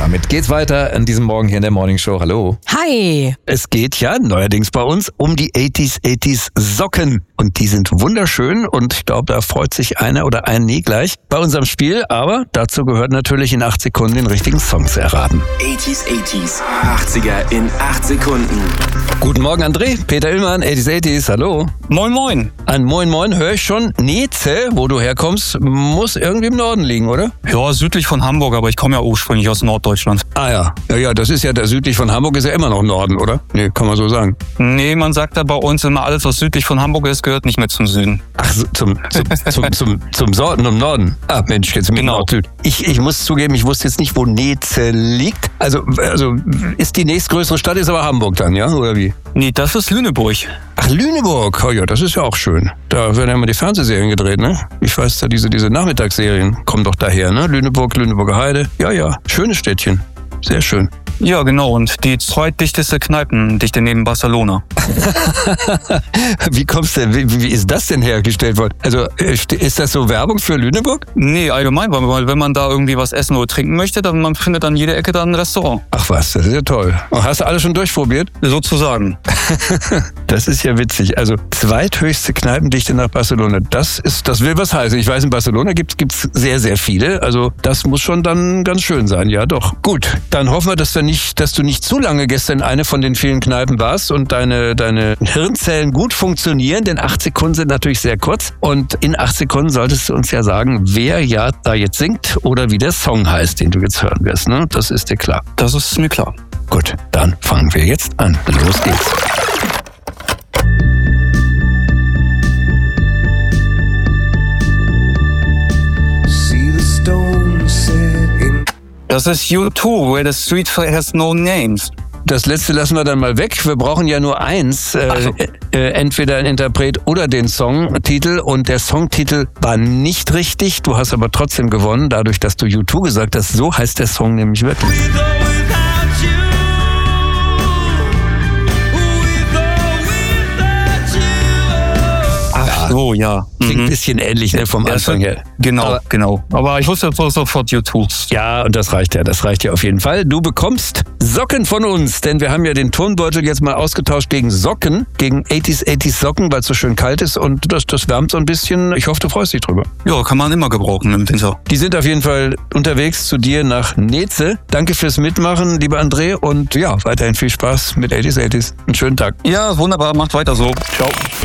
damit geht's weiter an diesem Morgen hier in der Morning Show. Hallo. Hi. Es geht ja neuerdings bei uns um die 80s Socken. Und die sind wunderschön und ich glaube, da freut sich einer oder ein nie gleich bei unserem Spiel. Aber dazu gehört natürlich in 8 Sekunden den richtigen Song zu erraten. 80s, 80er in 8 Sekunden. Guten Morgen André, Peter Illmann, 80s, hallo. Moin moin. Ein Moin Moin höre ich schon. Neze, wo du herkommst, muss irgendwie im Norden liegen, oder? Ja, südlich von Hamburg, aber ich komme ja ursprünglich aus Norddeutschland. Ah ja. Ja, das ist ja, der südlich von Hamburg ist ja immer noch Norden, oder? Nee, kann man so sagen. Nee, man sagt da bei uns immer, alles was südlich von Hamburg ist, gehört nicht mehr zum Süden. Ach, zum Norden. Ah, Mensch, jetzt mit Genau. Nord-Süd. Ich muss zugeben, ich wusste jetzt nicht, wo Neze liegt. Also ist die nächstgrößere Stadt ist aber Hamburg dann, ja? Oder wie? Nee, das ist Lüneburg. Ach, Lüneburg. Oh ja, das ist ja auch schön. Da werden ja immer die Fernsehserien gedreht, ne? Ich weiß da, diese Nachmittagsserien kommen doch daher, ne? Lüneburger Heide. Ja, schönes Städtchen. Sehr schön. Ja, genau. Und die zweitdichteste Kneipendichte neben Barcelona. Wie ist das denn hergestellt worden? Also, ist das so Werbung für Lüneburg? Nee, allgemein, weil wenn man da irgendwie was essen oder trinken möchte, dann man findet an jeder Ecke dann ein Restaurant. Ach was, das ist ja toll. Und hast du alles schon durchprobiert? Sozusagen. Das ist ja witzig. Also, zweithöchste Kneipendichte nach Barcelona. Das will was heißen. Ich weiß, in Barcelona gibt's sehr, sehr viele. Also, das muss schon dann ganz schön sein. Ja, doch. Gut, dann hoffen wir, dass du nicht zu lange gestern in eine von den vielen Kneipen warst und deine Hirnzellen gut funktionieren, denn 8 Sekunden sind natürlich sehr kurz. Und in 8 Sekunden solltest du uns ja sagen, wer ja da jetzt singt oder wie der Song heißt, den du jetzt hören wirst. Ne? Das ist dir klar. Das ist mir klar. Gut, dann fangen wir jetzt an. Los geht's. Das ist U2, Where the Street Has No Names. Das letzte lassen wir dann mal weg. Wir brauchen ja nur eins, entweder ein Interpret oder den Songtitel. Und der Songtitel war nicht richtig. Du hast aber trotzdem gewonnen, dadurch, dass du U2 gesagt hast. So heißt der Song nämlich wirklich. Oh ja. Klingt ein bisschen ähnlich, ne, vom Anfang her. Genau. Aber ich wusste sofort U2. Ja, und das reicht ja auf jeden Fall. Du bekommst Socken von uns, denn wir haben ja den Turnbeutel jetzt mal ausgetauscht gegen Socken, gegen 80s Socken, weil es so schön kalt ist und das wärmt so ein bisschen. Ich hoffe, du freust dich drüber. Ja, kann man immer gebrauchen im Winter. Die sind auf jeden Fall unterwegs zu dir nach Neze. Danke fürs Mitmachen, lieber André, und ja, weiterhin viel Spaß mit 80s. Einen schönen Tag. Ja, wunderbar, macht weiter so. Ciao.